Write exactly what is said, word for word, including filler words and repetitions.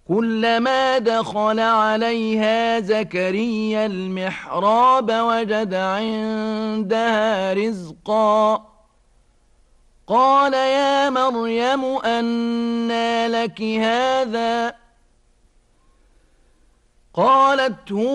كلما دخل عليها زكريا المحراب وجد عندها رزقا قال يا مريم أنى لك هذا قالت هو